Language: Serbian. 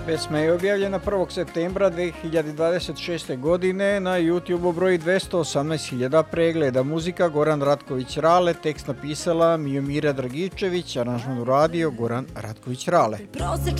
Pesma je objavljena 1. septembra 2026. godine, na YouTube broji 218.000 pregleda. Muzika Goran Ratković Rale, tekst napisala Mijomira Dragičević, aranžman uradio Goran Ratković Rale.